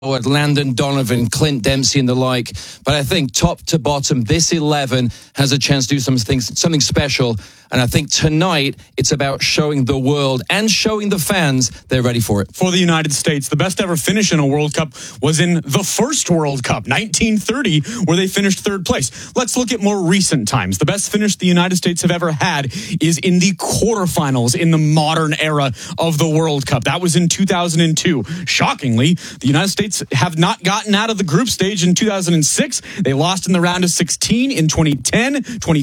Howard, Landon Donovan, Clint Dempsey and the like. But I think top to bottom, this 11 has a chance to do something special. And I think tonight it's about showing the world and showing the fans they're ready for it. For the United States, the best ever finish in a World Cup was in the first World Cup, 1930, where they finished third place. Let's look at more recent times. The best finish the United States have ever had is in the quarterfinals in the modern era of the World Cup. That was in 2002. Shockingly, the United States have not gotten out of the group stage in 2006. They lost in the round of 16 in 2010,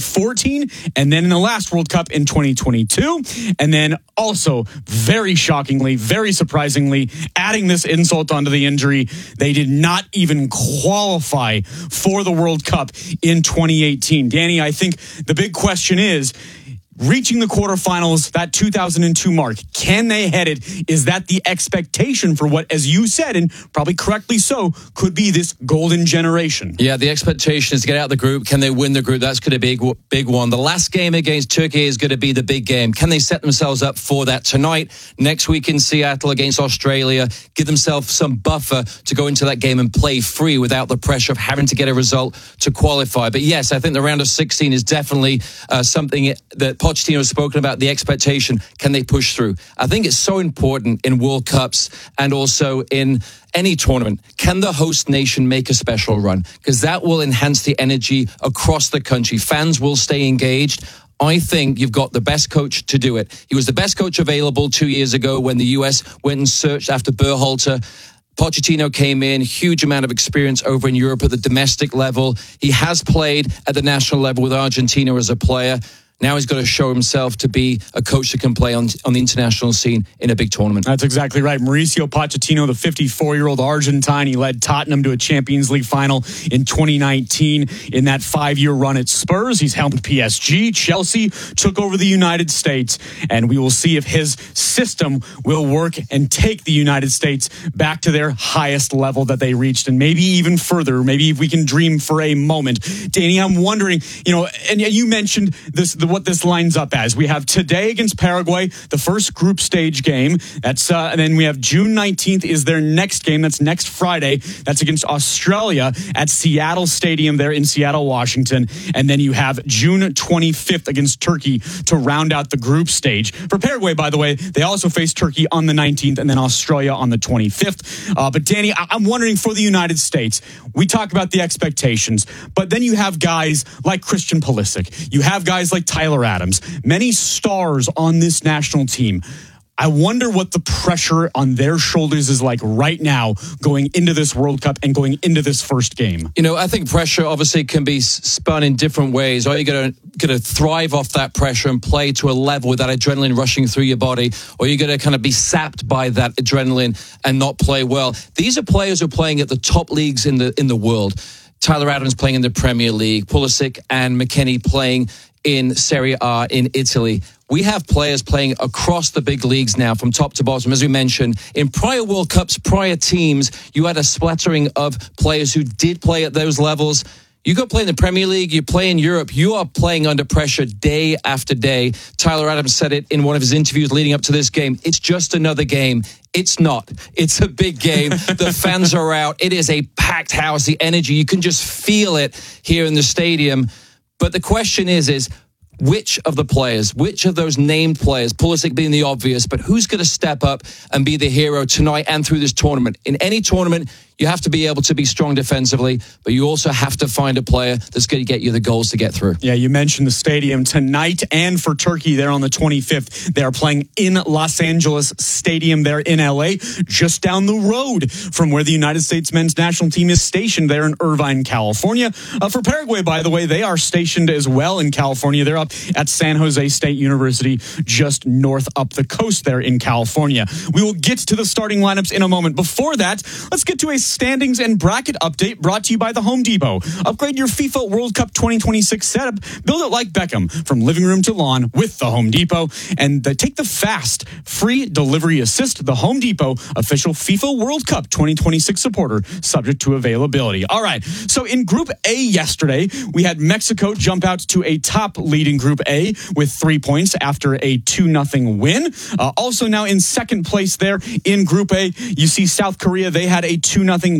2014, and then in the last World Cup in 2022. And then also, very shockingly, very surprisingly, adding this insult onto the injury, they did not even qualify for the World Cup in 2018. Danny, I think the big question is, reaching the quarterfinals, that 2002 mark, can they head it? Is that the expectation for what, as you said, and probably correctly so, could be this golden generation? Yeah, the expectation is to get out of the group. Can they win the group? That's going to be a big one. The last game against Turkey is going to be the big game. Can they set themselves up for that tonight, next week in Seattle against Australia, give themselves some buffer to go into that game and play free without the pressure of having to get a result to qualify? But yes, I think the round of 16 is definitely something that Pochettino has spoken about, the expectation. Can they push through? I think it's so important in World Cups and also in any tournament. Can the host nation make a special run? Because that will enhance the energy across the country. Fans will stay engaged. I think you've got the best coach to do it. He was the best coach available 2 years ago when the US went and searched after Berhalter. Pochettino came in, huge amount of experience over in Europe at the domestic level. He has played at the national level with Argentina as a player. Now he's got to show himself to be a coach that can play on the international scene in a big tournament. That's exactly right. Mauricio Pochettino, the 54-year-old Argentine, he led Tottenham to a Champions League final in 2019 in that 5-year run at Spurs. He's helped PSG. Chelsea took over the United States, and we will see if his system will work and take the United States back to their highest level that they reached, and maybe even further. Maybe if we can dream for a moment. Danny, I'm wondering, and you mentioned what this lines up as. We have today against Paraguay, the first group stage game. That's and then we have June 19th is their next game. That's next Friday. That's against Australia at Seattle Stadium there in Seattle, Washington. And then you have June 25th against Turkey to round out the group stage. For Paraguay, by the way, they also face Turkey on the 19th and then Australia on the 25th. But Danny, I'm wondering for the United States, we talk about the expectations, but then you have guys like Christian Pulisic. You have guys like Tyler Adams, many stars on this national team. I wonder what the pressure on their shoulders is like right now going into this World Cup and going into this first game. I think pressure obviously can be spun in different ways. Are you going to thrive off that pressure and play to a level with that adrenaline rushing through your body? Or are you going to kind of be sapped by that adrenaline and not play well? These are players who are playing at the top leagues in the world. Tyler Adams playing in the Premier League, Pulisic and McKennie playing in Serie A in Italy. We have players playing across the big leagues now from top to bottom. As we mentioned, in prior World Cups, prior teams, you had a splattering of players who did play at those levels. You go play in the Premier League, you play in Europe, you are playing under pressure day after day. Tyler Adams said it in one of his interviews leading up to this game. It's just another game. It's not. It's a big game. The fans are out. It is a packed house. The energy, you can just feel it here in the stadium. But the question is which of the players, which of those named players, Pulisic being the obvious, but who's going to step up and be the hero tonight and through this tournament? In any tournament, you have to be able to be strong defensively, but you also have to find a player that's going to get you the goals to get through. Yeah, you mentioned the stadium tonight, and for Turkey there on the 25th. They are playing in Los Angeles Stadium there in LA, just down the road from where the United States men's national team is stationed there in Irvine, California. For Paraguay, by the way, they are stationed as well in California. They're up at San Jose State University, just north up the coast there in California. We will get to the starting lineups in a moment. Before that, let's get to a standings and bracket update brought to you by the Home Depot. Upgrade your FIFA World Cup 2026 setup. Build it like Beckham from living room to lawn with the Home Depot. And take the fast, free delivery assist. The Home Depot, official FIFA World Cup 2026 supporter, subject to availability. All right, so in Group A yesterday, we had Mexico jump out to a top lead in Group A with 3 points after a 2-0 win. Also now in second place there in Group A, you see South Korea. They had a 2-0